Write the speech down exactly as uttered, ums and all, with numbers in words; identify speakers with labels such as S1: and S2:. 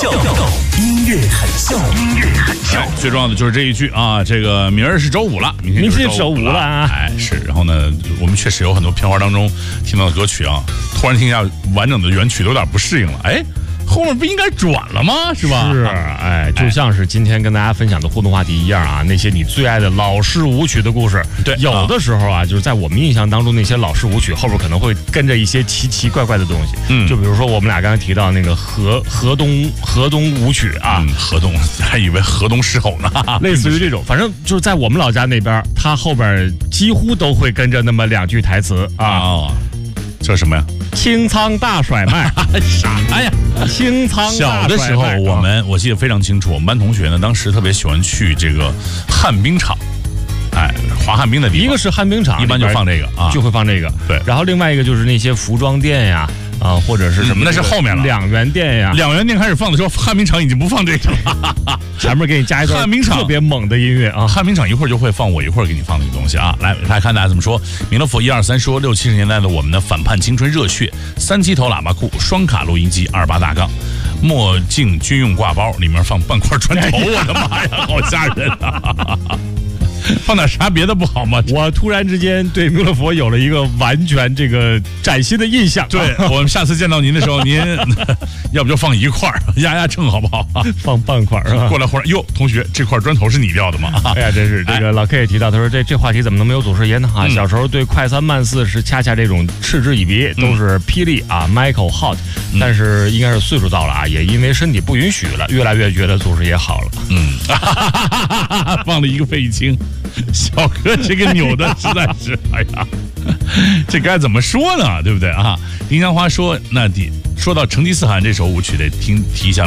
S1: 笑，音乐很笑，音乐很笑。
S2: 最重要的就是这一句啊，这个明儿是周五了，明天就是周五了啊。哎，是。然后呢，我们确实有很多片花当中听到的歌曲啊，突然听一下完整的原曲，都有点不适应了。哎。后面不应该转了吗？是吧？
S3: 是，哎，就像是今天跟大家分享的互动话题一样啊，那些你最爱的老式舞曲的故事。
S2: 对，
S3: 有的时候啊，就是在我们印象当中，那些老式舞曲后边可能会跟着一些奇奇怪怪的东西。嗯，就比如说我们俩刚才提到那个河河东河东舞曲啊，
S2: 嗯、河东还以为河东狮吼呢，
S3: 类似于这种，反正就是在我们老家那边，它后边几乎都会跟着那么两句台词啊。
S2: 哦，这什么呀？
S3: 清仓大甩卖，
S2: 啥呀？
S3: 清仓大甩卖。
S2: 小的时候，我们我记得非常清楚，我们班同学呢，当时特别喜欢去这个旱冰场，哎，滑旱冰的地方。
S3: 一个是旱冰场，
S2: 一般就放这个啊，
S3: 就会放这个。
S2: 对，
S3: 然后另外一个就是那些服装店呀。啊，或者是什么、
S2: 嗯？那是后面了。
S3: 两元店呀，
S2: 两元店开始放的时候，旱冰场已经不放这个了，
S3: 前面给你加一段
S2: 旱冰场
S3: 特别猛的音乐啊。
S2: 旱冰场一会儿就会放我一会儿给你放那个东西啊。来，来看大家怎么说。弥勒佛一二三说，六七十年代的我们的反叛青春热血，三七头喇叭裤，双卡录音机，二八大杠，墨镜军用挂包，里面放半块砖头，我的妈呀，好吓人啊！放点啥别的不好吗？
S3: 我突然之间对弥勒佛有了一个完全这个崭新的印象。
S2: 对，我们下次见到您的时候，您要不就放一块儿压压秤好不好？
S3: 放半块是吧？
S2: 过来或者哟，同学，这块砖头是你掉的吗？
S3: 哎呀，真是这个老 K 也提到，他说这这话题怎么能没有祖师爷呢？啊，嗯、小时候对快三慢四是恰恰这种嗤之以鼻，都是霹雳啊 ，Michael Hot，、嗯、但是应该是岁数到了啊，也因为身体不允许了，越来越觉得祖师爷好了。
S2: 嗯，放了一个费青。小哥这个扭的实在是，哎呀，这该怎么说呢？对不对啊？丁香花说，那得说到成吉思汗这首舞曲得听提一下。